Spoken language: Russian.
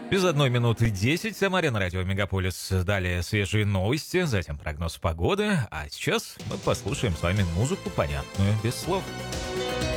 Без 1 минуты 10 в Самаре на радио Мегаполис. Далее свежие новости, затем прогноз погоды. А сейчас мы послушаем с вами музыку, понятную без слов.